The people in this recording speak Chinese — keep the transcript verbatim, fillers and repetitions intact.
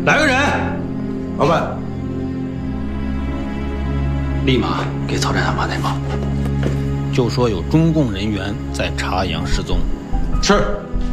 来个人，老板， 立马给曹战他妈带报，就说有中共人员在茶阳失踪。 是。